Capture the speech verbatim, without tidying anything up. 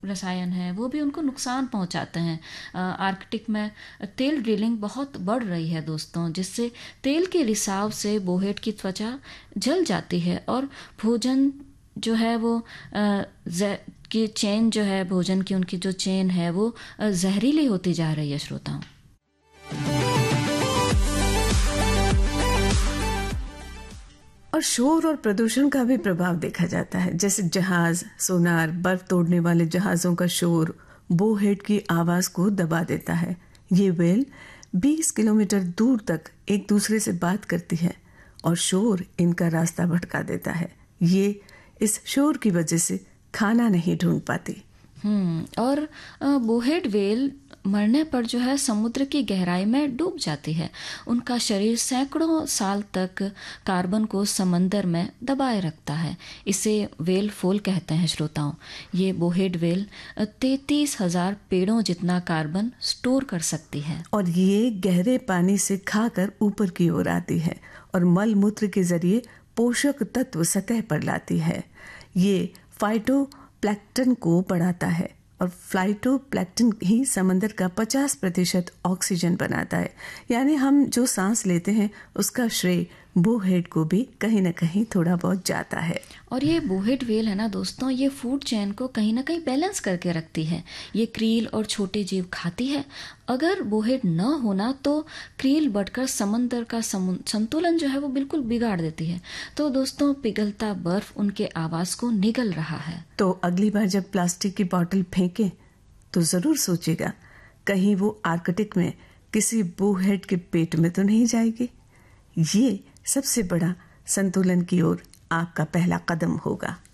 रसायन है वो भी उनको नुकसान पहुंचाते हैं। अ, आर्कटिक में तेल ड्रिलिंग बहुत बढ़ रही है दोस्तों, जिससे तेल के रिसाव से बोहेट की त्वचा जल जाती है और भोजन जो है वो अ, ज- की चेन जो है, भोजन की उनकी जो चेन है वो अ, जहरीली होती जा रही है श्रोताओं। और शोर और प्रदूषण का भी प्रभाव देखा जाता है, जैसे जहाज, सोनार, बर्फ तोड़ने वाले जहाजों का शोर बोहेड की आवाज को दबा देता है। ये व्हेल बीस किलोमीटर दूर तक एक दूसरे से बात करती है और शोर इनका रास्ता भटका देता है। ये इस शोर की वजह से खाना नहीं ढूंढ पाती। हम्म और अ, बोहेड व्हेल मरने पर जो है समुद्र की गहराई में डूब जाती है। उनका शरीर सैकड़ों साल तक कार्बन को समंदर में दबाए रखता है। इसे व्हेल फॉल कहते हैं श्रोताओं। ये बोहेड व्हेल तैतीस हजार पेड़ों जितना कार्बन स्टोर कर सकती है। और ये गहरे पानी से खाकर ऊपर की ओर आती है और मल मूत्र के जरिए पोषक तत्व सतह पर लाती है। ये फाइटोप्लैंक्टन को बढ़ाता है और फाइटोप्लैंक्टन ही समंदर का पचास प्रतिशत ऑक्सीजन बनाता है। यानी हम जो सांस लेते हैं उसका श्रेय बोहेड को भी कहीं ना कहीं थोड़ा बहुत जाता है। और ये बोहेड व्हेल है ना दोस्तों, ये फूड चेन को कहीं ना कहीं बैलेंस करके रखती है। ये क्रील और छोटे जीव खाती है। अगर बोहेड न होना तो क्रील बढ़कर समंदर का संतुलन जो है वो बिल्कुल बिगाड़ देती है। तो दोस्तों, पिघलता बर्फ उनके आवाज को निगल रहा है। तो अगली बार जब प्लास्टिक की बोतल फेंके तो जरूर सोचेगा कहीं वो आर्कटिक में किसी बोहेड के पेट में तो नहीं जाएगी। ये सबसे बड़ा संतुलन की ओर आपका पहला कदम होगा।